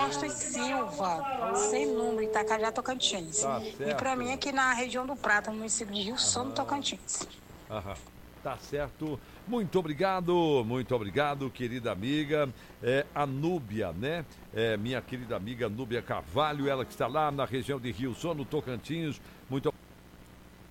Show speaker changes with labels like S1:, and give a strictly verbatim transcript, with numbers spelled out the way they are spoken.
S1: Costa e Silva, sem número, Itacajá, Tocantins.
S2: Tá
S1: E
S2: certo.
S1: para mim aqui na região do Prata, no município de Rio Santo, Tocantins.
S2: Aham. Tá certo. Muito obrigado, muito obrigado, querida amiga. É, a Núbia, né? É, minha querida amiga Núbia Carvalho, ela que está lá na região de Rio Sono, Tocantins. Muito obrigado.